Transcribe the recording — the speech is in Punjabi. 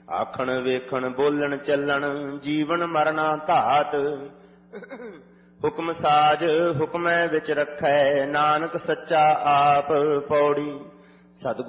ਆਖਣ ਵੇਖਣ ਬੋਲਣ ਚੱਲਣ ਜੀਵਨ ਮਰਨਾ ਧਾਤ। ਹੁਕਮ ਸਾਜ ਹੁਕਮੈ ਵਿੱਚ ਰੱਖੈ ਨਾਨਕ ਸੱਚਾ ਆਪ। ਪੌੜੀ। ਸਤਿਗੁਰ